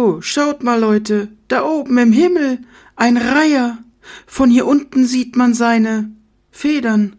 Oh, schaut mal, Leute, da oben im Himmel, ein Reiher. Von hier unten sieht man seine Federn.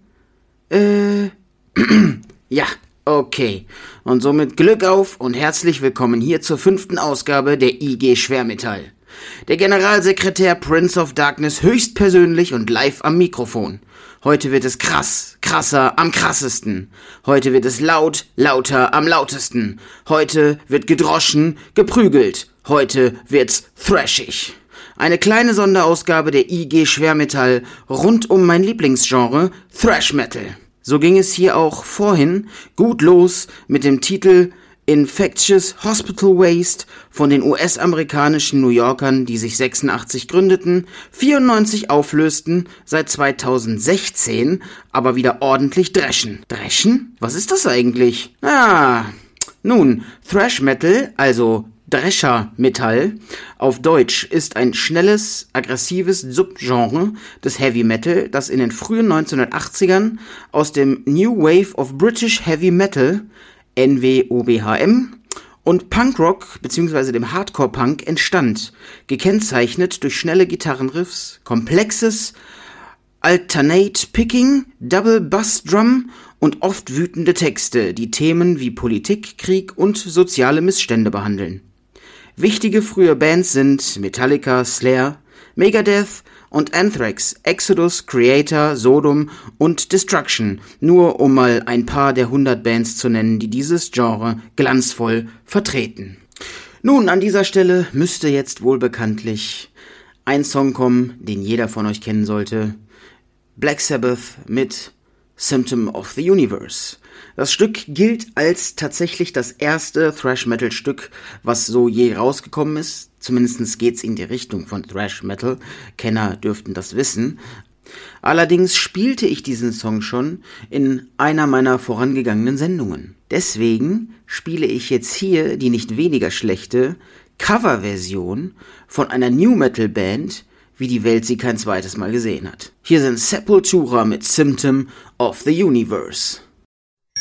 Ja, okay. Und somit Glück auf und herzlich willkommen hier zur 5. Ausgabe der IG Schwermetall. Der Generalsekretär Prince of Darkness höchstpersönlich und live am Mikrofon. Heute wird es krass, krasser, am krassesten. Heute wird es laut, lauter, am lautesten. Heute wird gedroschen, geprügelt. Heute wird's thrashig. Eine kleine Sonderausgabe der IG Schwermetall rund um mein Lieblingsgenre Thrash Metal. So ging es hier auch vorhin gut los mit dem Titel Infectious Hospital Waste von den US-amerikanischen New Yorkern, die sich 86 gründeten, 94 auflösten, seit 2016 aber wieder ordentlich dreschen. Dreschen? Was ist das eigentlich? Nun, Thrash Metal, also Drescher-Metall, auf Deutsch, ist ein schnelles, aggressives Subgenre des Heavy Metal, das in den frühen 1980ern aus dem New Wave of British Heavy Metal, NWOBHM, und Punkrock bzw. dem Hardcore-Punk entstand, gekennzeichnet durch schnelle Gitarrenriffs, komplexes Alternate Picking, Double Bass Drum und oft wütende Texte, die Themen wie Politik, Krieg und soziale Missstände behandeln. Wichtige frühe Bands sind Metallica, Slayer, Megadeth und Anthrax, Exodus, Creator, Sodom und Destruction, nur um mal ein paar der 100 Bands zu nennen, die dieses Genre glanzvoll vertreten. Nun, an dieser Stelle müsste jetzt wohl bekanntlich ein Song kommen, den jeder von euch kennen sollte. Black Sabbath mit Symptom of the Universe. Das Stück gilt als tatsächlich das erste Thrash-Metal-Stück, was so je rausgekommen ist. Zumindest geht's in die Richtung von Thrash-Metal. Kenner dürften das wissen. Allerdings spielte ich diesen Song schon in einer meiner vorangegangenen Sendungen. Deswegen spiele ich jetzt hier die nicht weniger schlechte Coverversion von einer New-Metal-Band, wie die Welt sie kein zweites Mal gesehen hat. Hier sind Sepultura mit Symptom of the Universe.